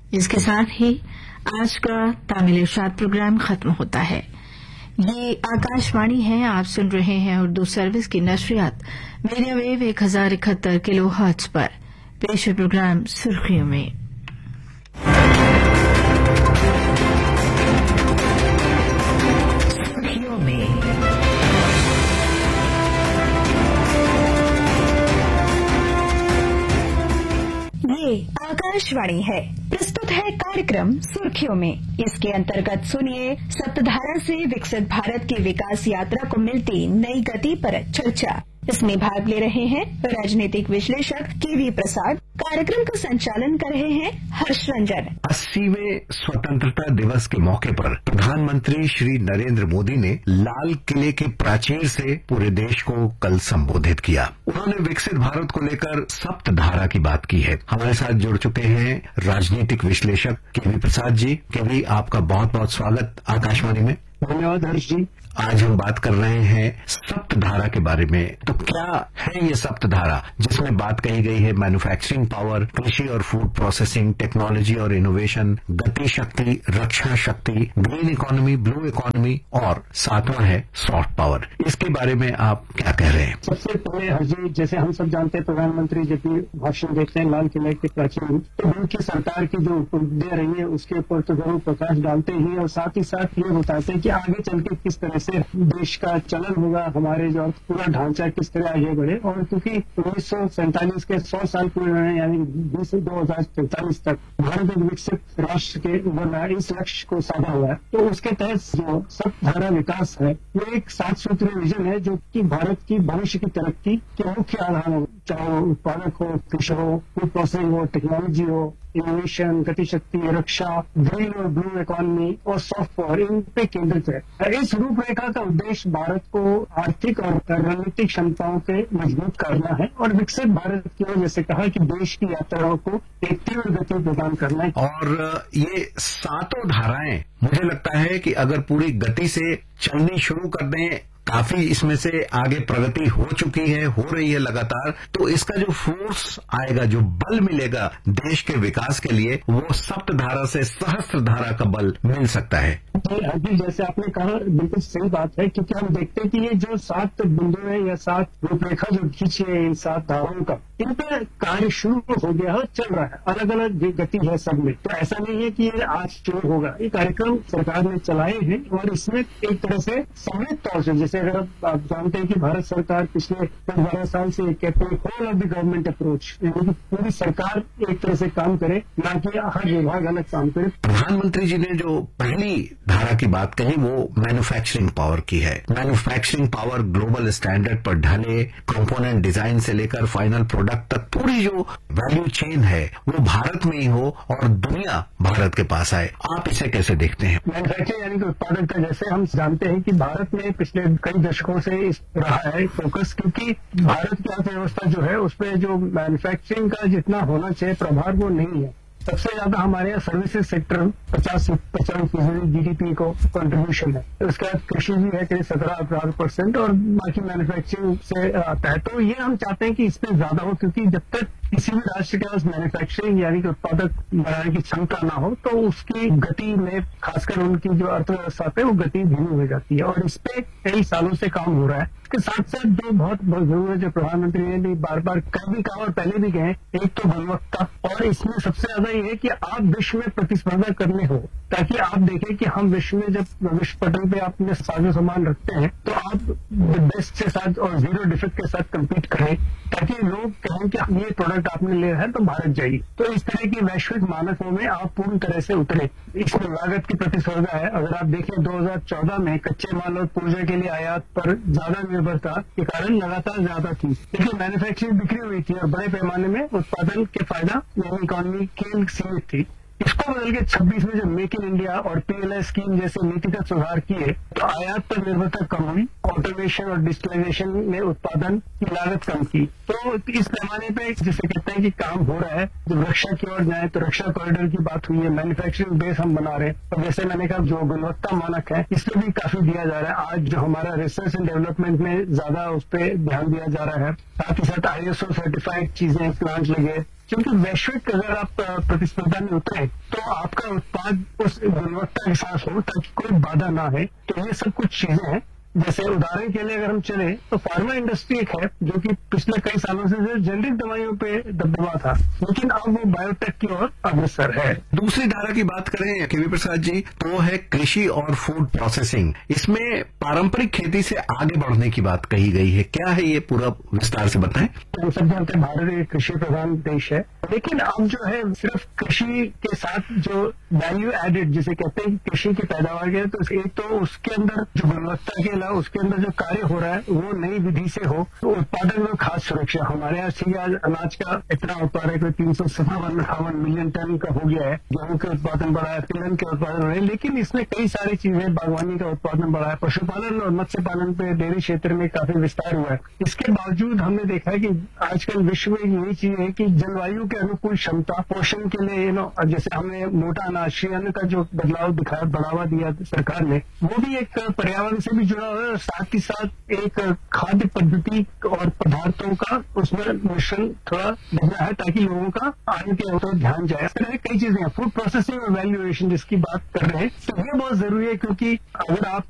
इसके साथ ही आज का तामिल इरशाद प्रोग्राम खत्म होता है। ये आकाशवाणी है, आप सुन रहे हैं उर्दू सर्विस की नशरियात मीडिया वेव 1071 किलो हर्ट्ज पर। पेश है प्रोग्राम सुर्खियों में। ये आकाशवाणी है, प्रस्तुत है कार्यक्रम सुर्खियों में। इसके अंतर्गत सुनिए सप्तधारा से विकसित भारत की विकास यात्रा को मिलती नई गति पर चर्चा। इसमें भाग ले रहे हैं राजनीतिक विश्लेषक केवी प्रसाद। कार्यक्रम का संचालन कर रहे हैं हर्षरंजन। 80वें स्वतंत्रता दिवस के मौके पर प्रधानमंत्री श्री नरेंद्र मोदी ने लाल किले के प्राचीर से पूरे देश को कल संबोधित किया। उन्होंने विकसित भारत को लेकर सप्तधारा की बात की है। हमारे साथ जुड़ चुके हैं राजनीतिक विश्लेषक केवी प्रसाद जी। केवी, आपका बहुत बहुत स्वागत आकाशवाणी में। धन्यवाद हर्ष जी। आज हम बात कर रहे हैं सप्तधारा के बारे में। तो क्या है ये सप्तधारा, जिसमें बात कही गई है मैन्युफैक्चरिंग पावर, कृषि और फूड प्रोसेसिंग, टेक्नोलॉजी और इनोवेशन, गति शक्ति, रक्षा शक्ति, ग्रीन इकोनॉमी, ब्लू इकोनॉमी और सातवां है सॉफ्ट पावर। इसके बारे में आप क्या कह रहे हैं? सबसे पहले हर्ष जी, जैसे हम सब जानते हैं प्रधानमंत्री जब भी भाषण देते हैं लाल किले के प्राचीर, तो उनकी सरकार की जो उपलब्धियां रही है उसके ऊपर तो जरूर प्रकाश डालते ही और साथ ही साथ ये बताते हैं कि आगे चल के किस तरह से देश का चलन होगा, हमारे जो पूरा ढांचा किस तरह आगे बढ़े। और क्योंकि 1947 के 100 साल पूरे हुए यानी 2043 तक भारत एक विकसित राष्ट्र के बनना इस लक्ष्य को साधा हुआ है। तो उसके तहत जो सप्तधारा विकास है वो एक 7 सूत्रीय विजन है जो कि भारत की भविष्य की तरक्की के मुख्य आधार हो, चाहे वो उत्पादक हो, कृषि हो, फूड प्रोसेसिंग हो, टेक्नोलॉजी हो, इनोवेशन, गति शक्ति, रक्षा, ग्रीन और ब्लू इकोनॉमी और सॉफ्ट पावर, इन पे केंद्रित है। इस रूपरेखा का उद्देश्य भारत को आर्थिक और रणनीतिक क्षमताओं के मजबूत करना है और विकसित भारत की ओर जैसे कहा कि देश की यात्राओं को एक तीव्र गति प्रदान करना है। और ये सातों धाराएं मुझे लगता है कि अगर पूरी गति से चलनी शुरू कर दें, काफी इसमें से आगे प्रगति हो चुकी है, हो रही है लगातार, तो इसका जो फोर्स आएगा, जो बल मिलेगा देश के विकास के लिए, वो सप्तधारा से सहस्त्रधारा का बल मिल सकता है। अभी जैसे आपने कहा बिल्कुल सही बात है, क्योंकि हम देखते हैं कि ये जो 7 बिंदु है या 7 रूपरेखा जो खींची है इन 7 धाराओं का, इन पर कार्य शुरू हो गया है, चल रहा है, अलग अलग गति है सब में। तो ऐसा नहीं है कि ये आज शुरू होगा। ये कार्यक्रम सरकार ने चलाए हैं और इसमें एक तरह से समृद्ध तौर से, जैसे अगर आप जानते हैं कि भारत सरकार पिछले 12 साल से कहते हैं whole of the government approach, यानी कि पूरी सरकार एक तरह से काम करे, ना कि हर विभाग अलग काम करे। प्रधानमंत्री जी ने जो पहली धारा की बात कही वो मैन्युफैक्चरिंग पावर की है। मैन्युफैक्चरिंग पावर ग्लोबल स्टैंडर्ड पर ढले, कंपोनेंट डिजाइन से लेकर फाइनल प्रोडक्ट तक पूरी जो वैल्यू चेन है वो भारत में ही हो और दुनिया भारत के पास आए। आप इसे कैसे देखते हैं? मैन्युफैक्चरिंग यानी कि उत्पादन का, जैसे हम जानते हैं कि भारत में पिछले कई दशकों से इस रहा है फोकस, क्योंकि भारत की अर्थव्यवस्था जो है उसमें जो मैन्युफैक्चरिंग का जितना होना चाहिए प्रभाव वो नहीं है। सबसे ज्यादा हमारे यहाँ सर्विसेज सेक्टर 50% जीडीपी को कंट्रीब्यूशन है। उसके बाद कृषि भी है करीब 17-18% और बाकी मैन्युफैक्चरिंग से आता है। तो ये हम चाहते हैं कि इसमें ज्यादा हो, क्योंकि जब तक किसी भी राष्ट्र के पास मैन्युफैक्चरिंग यानी कि उत्पादक बनाने की क्षमता ना हो तो उसकी गति में, खासकर उनकी जो अर्थव्यवस्था पे, वो गति धीमी हो जाती है। और इस पे कई सालों से काम हो रहा है। इसके साथ साथ जो बहुत जरूरी है, जो प्रधानमंत्री ने भी बार बार कल भी कहा और पहले भी कहे, एक तो गुणवत्ता, और इसमें सबसे ज्यादा ये है कि आप विश्व में प्रतिस्पर्धा करने हो, ताकि आप देखें कि हम विश्व में जब विश्व पटल पे अपने साजो सामान रखते हैं तो आप बेस्ट के साथ और जीरो डिफेक्ट के साथ कम्पीट करें, ताकि लोग कहें कि ये प्रोडक्ट आपने ले रहा है तो भारत जाइए। तो इस तरह की वैश्विक मानकों में आप पूर्ण तरह से उतरे। इसमें लागत की प्रतिस्पर्धा है। अगर आप देखें 2014 में कच्चे माल और पूर्जा के लिए आयात पर ज्यादा निर्भरता के कारण लगातार ज्यादा थी, लेकिन मैन्युफैक्चरिंग बिक्री हुई थी और बड़े पैमाने में उत्पादन के फायदा यानी इकोनॉमी की सीमित थी। इसको बदल के 26 में जब मेक इन इंडिया और पीएलआई स्कीम जैसे नीतिगत सुधार किए तो आयात पर निर्भरता कम हुई, ऑटोमेशन और डिजिटलाइजेशन ने उत्पादन की लागत कम की। तो इस पैमाने पे जिसे कहते हैं कि काम हो रहा है। जब रक्षा की ओर जाए तो रक्षा कॉरिडोर की बात हुई है, मैन्युफैक्चरिंग बेस हम बना रहे हैं, और जैसे मैंने कहा जो गुणवत्ता मानक है इसमें भी काफी दिया जा रहा है। आज जो हमारा रिसर्च एंड डेवलपमेंट में ज्यादा उस पर ध्यान दिया जा रहा है। साथ ही साथ ISO सर्टिफाइड चीजें, प्लांट लगे, क्योंकि वैश्विक अगर आप प्रतिस्पर्धा में उतरे तो आपका उत्पाद उस गुणवत्ता के साथ हो ताकि कोई बाधा ना है। तो ये सब कुछ चीजें हैं। जैसे उदाहरण के लिए अगर हम चले तो फार्मा इंडस्ट्री एक है जो कि पिछले कई सालों से जेनरिक दवाइयों पे दबदबा था, लेकिन अब वो बायोटेक की ओर अग्रसर है। दूसरी धारा की बात करें केवी प्रसाद जी तो है कृषि और फूड प्रोसेसिंग। इसमें पारंपरिक खेती से आगे बढ़ने की बात कही गई है, क्या है ये पूरा विस्तार से बताएं। हम सब जानते हैं भारत एक कृषि प्रधान देश है, लेकिन अब जो है सिर्फ कृषि के साथ जो वैल्यू एडेड जिसे कहते हैं कृषि की पैदावार के, तो एक तो उसके अंदर जो गुणवत्ता के अलावा उसके अंदर जो कार्य हो रहा है वो नई विधि से हो, तो उत्पादन में खास सुरक्षा। हमारे यहाँ से अनाज का इतना उत्पादन है, कोई 357 मिलियन टन का हो गया है। गेहूं के उत्पादन बढ़ा है, तिलहन के उत्पादन बढ़े, लेकिन इसमें कई सारी चीजें, बागवानी का उत्पादन बढ़ा है, पशुपालन और मत्स्य पालन पे डेयरी क्षेत्र में काफी विस्तार हुआ है। इसके बावजूद हमने देखा है कि आजकल विश्व में यही चीज है कि जलवायु के अनुकूल क्षमता, पोषण के लिए जैसे हमने मोटा अनाज, श्री अन्न का जो बदलाव दिखाया, बढ़ावा दिया सरकार ने, वो भी एक पर्यावरण से भी जुड़ा हुआ है और साथ ही साथ एक खाद्य पद्धति और पदार्थों का उसमें मिश्रण थोड़ा बढ़ना है ताकि लोगों का आने के ऊपर ध्यान जाए। इस तरह कई चीजें हैं। फूड प्रोसेसिंग और वैल्यूएशन जिसकी बात कर रहे हैं, तो ये बहुत जरूरी है, क्योंकि अगर आप